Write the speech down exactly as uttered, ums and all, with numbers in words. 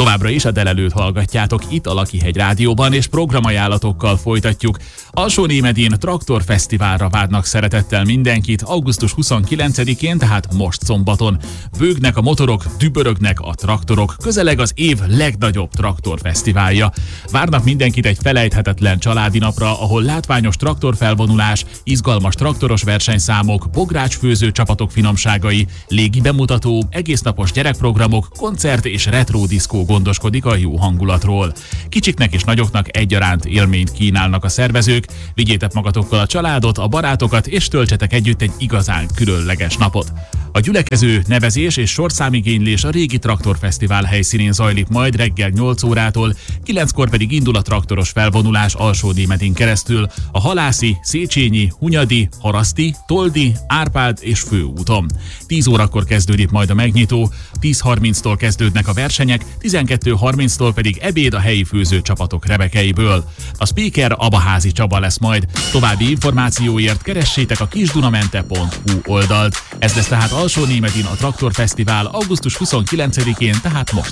Továbbra is a Delelőt hallgatjátok itt a Lakihegy Rádióban, és programajánlatokkal folytatjuk. Alsónémedin traktorfesztiválra várnak szeretettel mindenkit augusztus huszonkilencedikén, tehát most szombaton. Bőgnek a motorok, dübörögnek a traktorok, közeleg az év legnagyobb traktorfesztiválja. Várnak mindenkit egy felejthetetlen családi napra, ahol látványos traktorfelvonulás, izgalmas traktoros versenyszámok, bográcsfőző csapatok finomságai, légi bemutató, egésznapos gyerekprogramok, koncert és retro diszkó gondoskodik a jó hangulatról. Kicsiknek és nagyoknak egyaránt élményt kínálnak a szervezők, vigyétek magatokkal a családot, a barátokat, és töltsetek együtt egy igazán különleges napot. A gyülekező, nevezés és sorszámigénylés a régi traktorfesztivál helyszínén zajlik majd reggel nyolc órától, kilenckor pedig indul a traktoros felvonulás Alsónémedin keresztül a Halászi, Széchenyi, Hunyadi, Haraszti, Toldi, Árpád és Főúton. tíz órakor kezdődik majd a megnyitó, tíz harminctól kezdődnek a versenyek, tizenkettő harminctól pedig ebéd a helyi főzőcsapatok rebekeiből. A speaker Abaházi Csaba lesz majd. További információért keressétek a kisdunamente pont hu oldalt. Ez lesz tehát Alsónémedin a traktorfesztivál augusztus huszonkilencedikén, tehát most